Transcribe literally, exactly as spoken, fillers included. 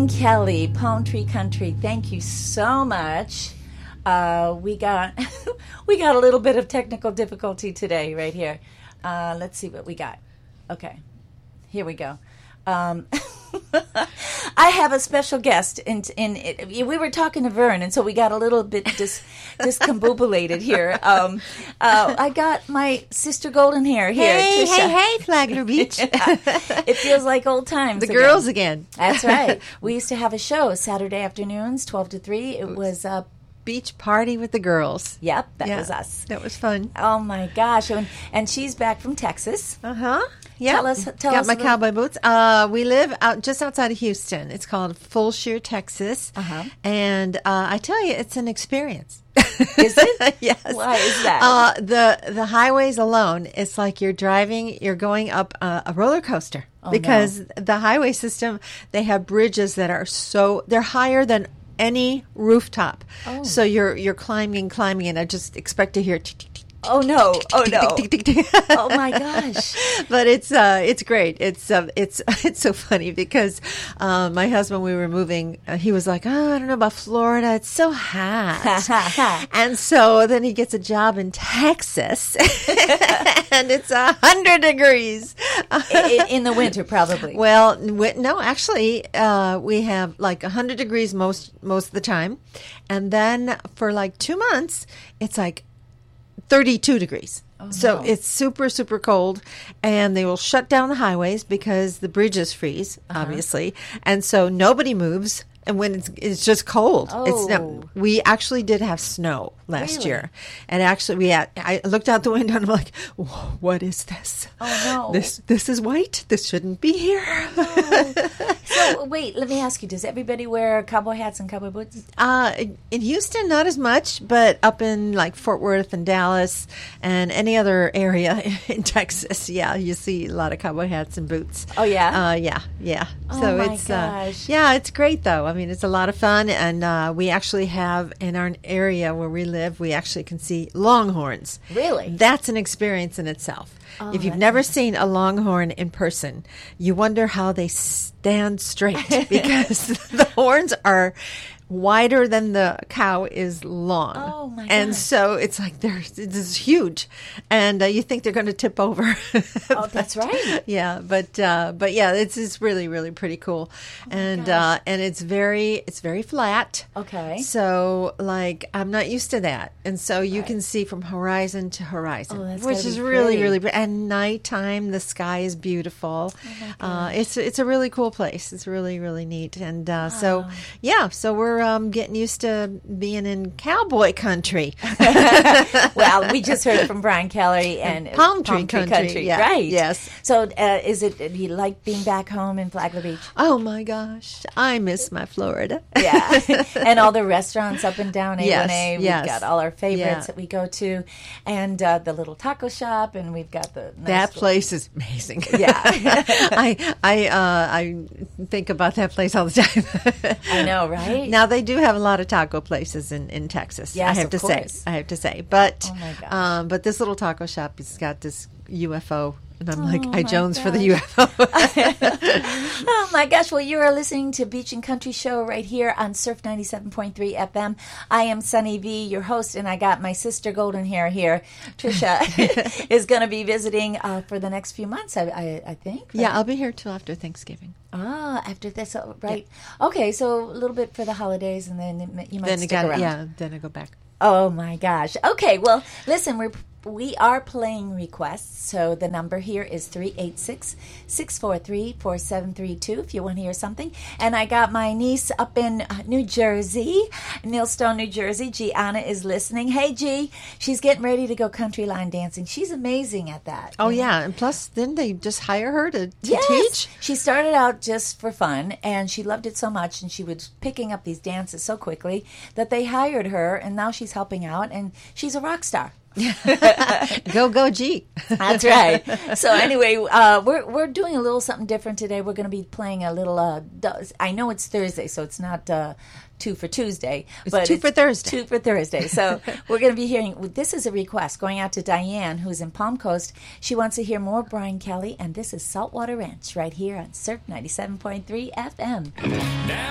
Brian Kelly, Palm Tree Country. Thank you so much. Uh, we got we got a little bit of technical difficulty today right here. Uh, let's see what we got. Okay, here we go. Um, I have a special guest, in, in in we were talking to Vern, and so we got a little bit dis, discombobulated here. Um, uh, I got my sister Golden Hair here. Hey, Trisha. hey, hey, Flagler Beach. It feels like old times. The again. girls again. That's right. We used to have a show Saturday afternoons, twelve to three. It was uh, Beach party with the girls. Yep, that Yeah, was us. That was fun. Oh my gosh! And, and she's back from Texas. Uh huh. Yeah. Tell us- tell Got us my about- cowboy boots. Uh, we live out just outside of Houston. It's called Full Shear, Texas. Uh-huh. And uh, I tell you, it's an experience. Is it? Yes. Why is that? Uh, the the highways alone, it's like you're driving, you're going up a, a roller coaster Oh, because no. the highway system, they have bridges that are so they're higher than any rooftop. Oh. So you're you're climbing, climbing, and I just expect to hear. tick, tick, tick, Oh no! Oh no! tick, tick, tick, tick. Oh my gosh! But it's uh, it's great. It's uh, it's it's so funny because uh, my husband, we were moving. Uh, he was like, "Oh, I don't know about Florida. It's so hot." And so then he gets a job in Texas, and it's a hundred degrees. in, in the winter, probably. Well, w- no, actually, uh, we have like a hundred degrees most most of the time, and then for like two months, it's like thirty-two degrees. Oh, so no. it's super, super cold, and they will shut down the highways because the bridges freeze, Uh-huh. obviously, and so nobody moves. And when it's it's just cold, it's not. Oh. We actually did have snow last Really? year, and actually we had. I looked out the window and I'm like, "Whoa, what is this? Oh, no. This this is white. This shouldn't be here." So wait, let me ask you: does everybody wear cowboy hats and cowboy boots? Uh, in Houston, not as much, but up in like Fort Worth and Dallas and any other area in Texas, yeah, you see a lot of cowboy hats and boots. Oh, yeah? uh, yeah, yeah. Oh, so my it's gosh. Uh, yeah, it's great though. I mean, it's a lot of fun, and uh, we actually have in our area where we live, we actually can see longhorns. Really? That's an experience in itself. Oh, if you've that's never seen a longhorn in person, you wonder how they stand straight because the horns are wider than the cow is long. Oh, my And gosh. so it's like they're this is huge, and uh, you think they're going to tip over. Oh, that's right. Yeah, but uh, but yeah, it's it's really really pretty cool, and gosh. uh, and it's very it's very flat. Okay. So like I'm not used to that, and so you Right. can see from horizon to horizon, Oh, that's which gotta is be really pretty. really. And nighttime, the sky is beautiful. Oh, uh, it's it's a really cool place. It's really really neat, and uh, so yeah, so we're um, getting used to being in cowboy country. Well, we just heard from Brian Kelly and Palm Tree Country, yeah, right? yes. So, uh, is it? Do you like being back home in Flagler Beach? Oh my gosh, I miss my Florida. Yeah, and all the restaurants up and down A Yes, one A. We've yes. got all our favorites Yeah. that we go to, and uh, the little taco shop, and we've got the nice That little- place is amazing. Yeah. I I uh, I think about that place all the time. I know, right? Now they do have a lot of taco places in, in Texas. Yes, I have of to course. say. I have to say, but Oh, my gosh. um, but this little taco shop has got this U F O, and I'm like, Oh, I my Jones for the gosh. U F O. Oh my gosh, well, you are listening to Beach and Country Show right here on Surf ninety-seven point three F M. I am Sunny V, your host, and I got my sister Golden Hair here. Trisha is going to be visiting uh, for the next few months, I, I, I think. Yeah, I'll be here till after Thanksgiving. Ah, after this, uh, right. Okay, so a little bit for the holidays, and then it, may- you might Then I stick got around. yeah. Then I go back. Oh my gosh. Okay, well, listen, we're we are playing requests. So the number here is three eight six, six four three, four seven three two if you want to hear something. And I got my niece up in uh, New Jersey, Millstone, New Jersey. Gianna is listening. Hey, G. She's getting ready to go country line dancing. She's amazing at that. Oh you know? yeah, and plus, didn't they just hire her to, to Yes. teach? She started out just for fun, and she loved it so much, and she was picking up these dances so quickly that they hired her, and now she's helping out, and she's a rock star. Go go G. That's right. So anyway, uh, we're we're doing a little something different today. We're going to be playing a little. Uh, du- I know it's Thursday, so it's not uh, two for Tuesday, but two for Thursday. Two for Thursday. So we're going to be hearing. This is a request going out to Diane, who's in Palm Coast. She wants to hear more Brian Kelly, and this is Saltwater Ranch right here on Surf ninety-seven point three F M. Now